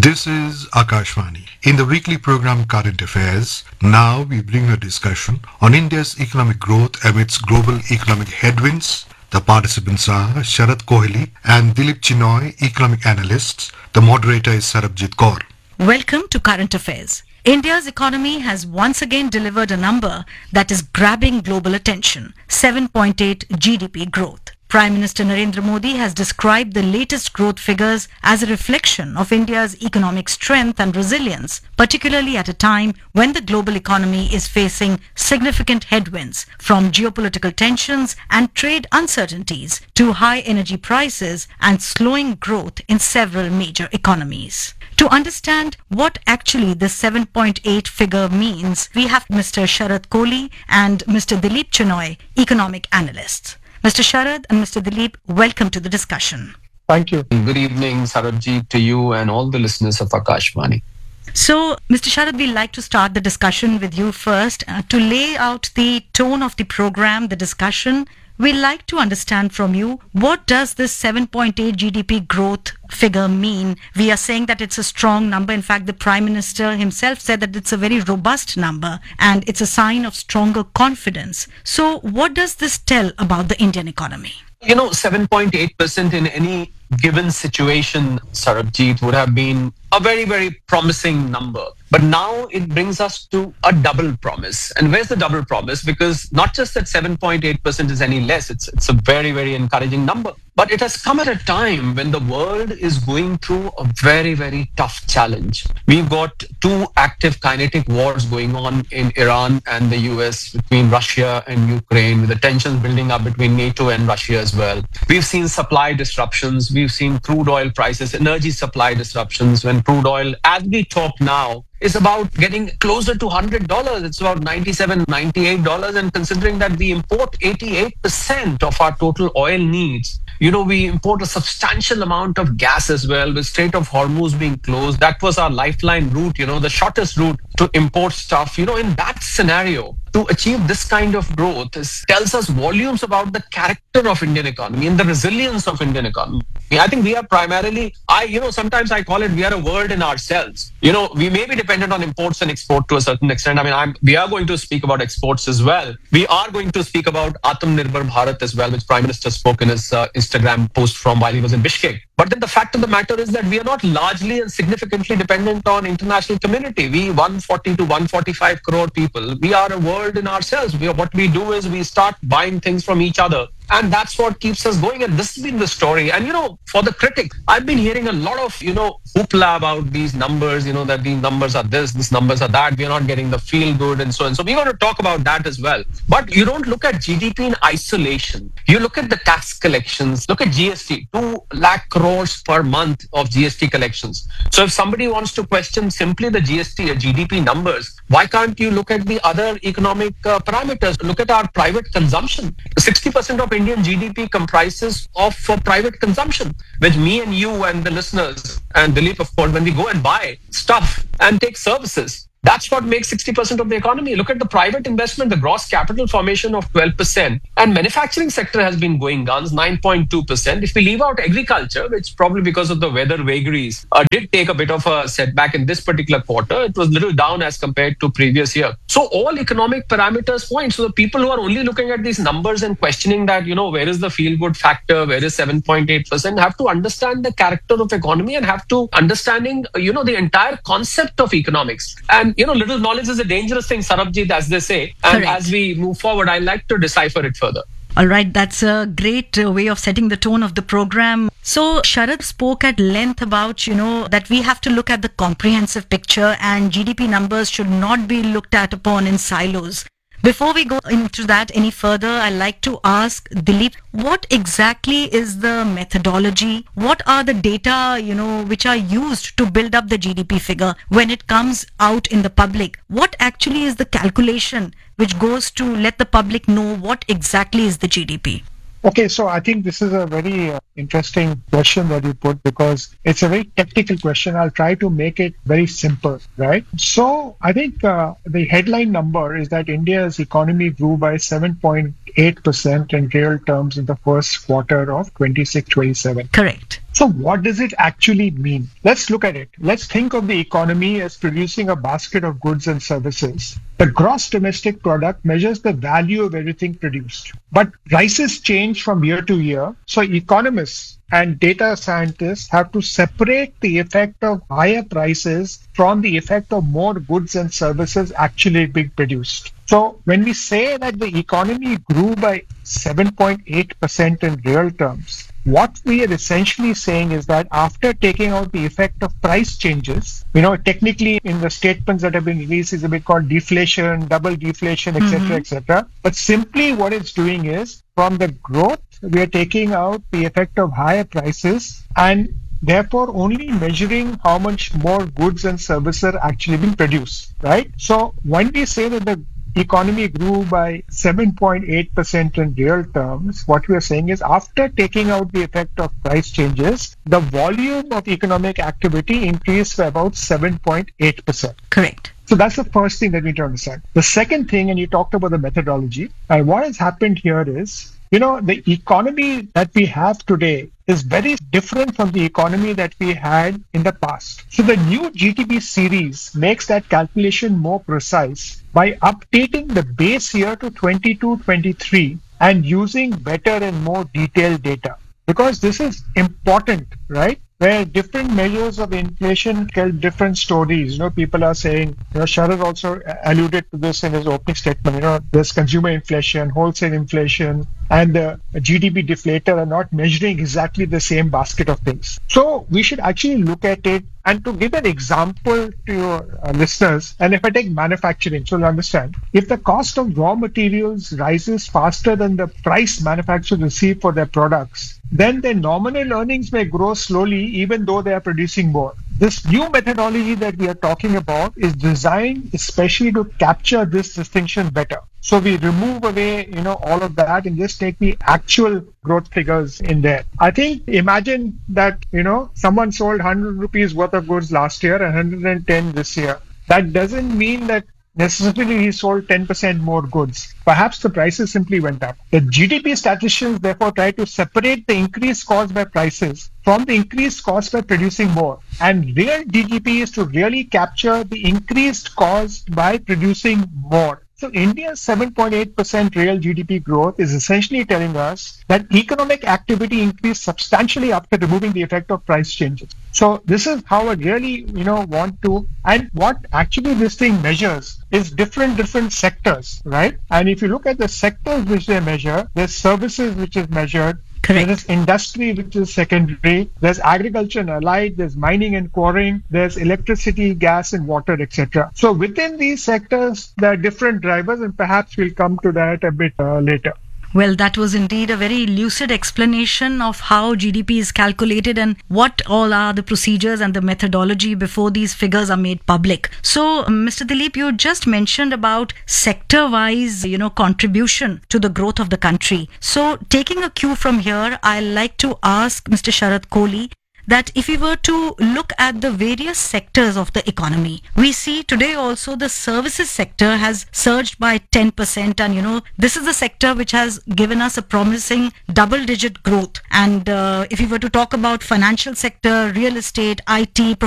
This is Akashvani. In the weekly program Current Affairs, now we bring a discussion on India's economic growth amidst global economic headwinds. The participants are Sharad Kohli and Dilip Chinoy, economic analysts. The moderator is Sarabjit Kaur. Welcome to Current Affairs. India's economy has once again delivered a number that is grabbing global attention, 7.8 GDP growth. Prime Minister Narendra Modi has described the latest growth figures as a reflection of India's economic strength and resilience, particularly at a time when the global economy is facing significant headwinds from geopolitical tensions and trade uncertainties to high energy prices and slowing growth in several major economies. To understand what actually the 7.8 figure means, we have Mr. Sharad Kohli and Mr. Dilip Chinoy, economic analysts. Mr. Sharad and Mr. Dilip, welcome to the discussion. Thank you. Good evening, Sarabjit, to you and all the listeners of Akashvani. So, Mr. Sharad, we'd like to start the discussion with you first. To lay out the tone of the program, the discussion, we'd like to understand from you, what does this 7.8 GDP growth figure mean? We are saying that it's a strong number. In fact, the Prime Minister himself said that it's a very robust number and it's a sign of stronger confidence. So what does this tell about the Indian economy? 7.8% in any given situation, Sarabjit, would have been a very, very promising number. But now it brings us to a double promise. And where's the double promise? Because not just that 7.8% is any less, it's a very, very encouraging number. But it has come at a time when the world is going through a very, very tough challenge. We've got two active kinetic wars going on in Iran and the US, between Russia and Ukraine, with the tensions building up between NATO and Russia as well. We've seen supply disruptions. We've seen crude oil prices, energy supply disruptions, when crude oil, as we talk now, is about getting closer to $100. It's about $97, $98. And considering that we import 88% of our total oil needs, we import a substantial amount of gas as well, with Strait of Hormuz being closed. That was our lifeline route, the shortest route to import stuff. In that scenario, to achieve this kind of growth tells us volumes about the character of Indian economy and the resilience of Indian economy. I think we are primarily, sometimes I call it, we are a world in ourselves. We may be dependent on imports and export to a certain extent. We are going to speak about exports as well. We are going to speak about Atmanirbhar Bharat as well, which Prime Minister spoke in his Instagram post from while he was in Bishkek. But then the fact of the matter is that we are not largely and significantly dependent on international community. We 140 to 145 crore people. We are a world in ourselves. What we do is we start buying things from each other. And that's what keeps us going. And this has been the story. And, for the critic, I've been hearing a lot of, hoopla about these numbers, that these numbers are this, these numbers are that. We're not getting the feel good and so on. So we're going to talk about that as well. But you don't look at GDP in isolation. You look at the tax collections. Look at GST, 2 lakh crores per month of GST collections. So if somebody wants to question simply the GST or GDP numbers, why can't you look at the other economic parameters? Look at our private consumption. 60% of Indian GDP comprises of private consumption, which me and you and the listeners and Dilip, of course, when we go and buy stuff and take services, that's what makes 60% of the economy. Look at the private investment, the gross capital formation of 12%. And manufacturing sector has been going guns, 9.2%. If we leave out agriculture, which probably because of the weather vagaries did take a bit of a setback in this particular quarter, it was little down as compared to previous year. So all economic parameters point. So the people who are only looking at these numbers and questioning that, where is the feel-good factor, where is 7.8%, have to understand the character of economy and have to understanding, the entire concept of economics. And little knowledge is a dangerous thing, Sarabjit, as they say. And Correct. As we move forward, I like to decipher it further. All right, that's a great way of setting the tone of the program. So Sharad spoke at length about, that we have to look at the comprehensive picture and GDP numbers should not be looked at upon in silos. Before we go into that any further, I'd like to ask Dilip, what exactly is the methodology? What are the data, which are used to build up the GDP figure when it comes out in the public? What actually is the calculation which goes to let the public know what exactly is the GDP? Okay, so I think this is a very interesting question that you put because it's a very technical question. I'll try to make it very simple, right? So I think the headline number is that India's economy grew by 7.8% in real terms in the first quarter of 26-27. Correct. So what does it actually mean? Let's look at it. Let's think of the economy as producing a basket of goods and services. The gross domestic product measures the value of everything produced. But prices change from year to year. So economists and data scientists have to separate the effect of higher prices from the effect of more goods and services actually being produced. So when we say that the economy grew by 7.8% in real terms, what we are essentially saying is that after taking out the effect of price changes, technically in the statements that have been released is a bit called deflation, double deflation, etc., etc. But simply what it's doing is from the growth, we are taking out the effect of higher prices and therefore only measuring how much more goods and services are actually being produced, right? So when we say that the economy grew by 7.8% in real terms, what we are saying is after taking out the effect of price changes, the volume of economic activity increased by about 7.8%. Correct. So that's the first thing that we need to understand. The second thing, and you talked about the methodology, and what has happened here is, the economy that we have today is very different from the economy that we had in the past. So the new GDP series makes that calculation more precise by updating the base year to 22-23 and using better and more detailed data. Because this is important, right? Where different measures of inflation tell different stories. People are saying, Sharad also alluded to this in his opening statement, there's consumer inflation, wholesale inflation, and the GDP deflator are not measuring exactly the same basket of things. So we should actually look at it. And to give an example to your listeners, and if I take manufacturing, so you'll understand, if the cost of raw materials rises faster than the price manufacturers receive for their products, then their nominal earnings may grow slowly even though they are producing more. This new methodology that we are talking about is designed especially to capture this distinction better. So we remove away, all of that and just take the actual growth figures in there. I think, imagine that, someone sold 100 rupees worth of goods last year and 110 this year. That doesn't mean that necessarily he sold 10% more goods. Perhaps the prices simply went up. The GDP statisticians therefore try to separate the increase caused by prices from the increased cost by producing more. And real GDP is to really capture the increased cost by producing more. So India's 7.8% real GDP growth is essentially telling us that economic activity increased substantially after removing the effect of price changes. So this is how I really, want to, and what actually this thing measures is different sectors, right? And if you look at the sectors which they measure, there's services which is measured, Correct. There is industry, which is secondary. There's agriculture and allied. There's mining and quarrying. There's electricity, gas, and water, etc. So within these sectors, there are different drivers, and perhaps we'll come to that a bit later. Well, that was indeed a very lucid explanation of how GDP is calculated and what all are the procedures and the methodology before these figures are made public. So, Mr. Dilip, you just mentioned about sector-wise, contribution to the growth of the country. So, taking a cue from here, I'd like to ask Mr. Sharad Kohli that if we were to look at the various sectors of the economy, we see today also the services sector has surged by 10%, and this is the sector which has given us a promising double-digit growth. And if we were to talk about financial sector, real estate, IT,